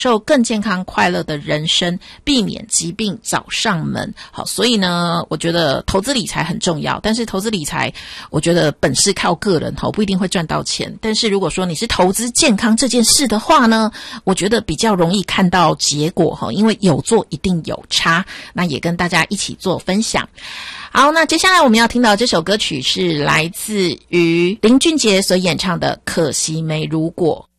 受更健康快乐的人生，避免疾病找上门。好，所以呢，我觉得投资理财很重要，但是投资理财我觉得本事靠个人，不一定会赚到钱。但是如果说你是投资健康这件事的话呢，我觉得比较容易看到结果，因为有做一定有差。那也跟大家一起做分享。好，那接下来我们要听到这首歌曲是来自于林俊杰所演唱的《可惜没如果》。